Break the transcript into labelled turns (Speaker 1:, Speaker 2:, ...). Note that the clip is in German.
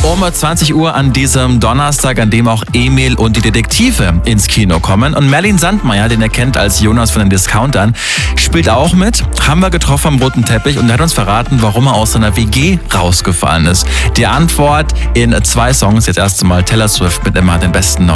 Speaker 1: Um 20 Uhr an diesem Donnerstag, an dem auch Emil und die Detektive ins Kino kommen. Und Merlin Sandmeier, den ihr kennt als Jonas von den Discountern, spielt auch mit. Haben wir getroffen am roten Teppich und er hat uns verraten, warum er aus seiner WG rausgefallen ist. Die Antwort in 2 Songs. Jetzt erst einmal Taylor Swift mit immer den besten